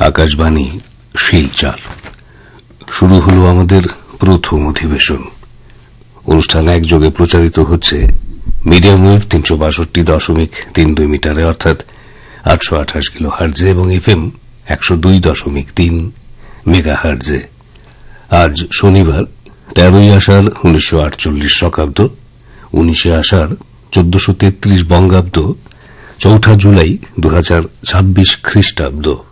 আকাশবাণী শিলচর। শুরু হলো আমাদের প্রথম অধিবেশন। অনুষ্ঠান একযোগে প্রচারিত হচ্ছে মিডিয়াম ওয়েভ 362.32 মিটারে অর্থাৎ 828 কিলোহার্টজে এবং এফএম 102.3 মেগাহার্টজে। আজ শনিবার 13ই আষাঢ় 1948 শকাব্দ, 19 আষাঢ় 1433 বঙ্গাব্দ, 4 জুলাই 2026 খ্রিস্টাব্দ।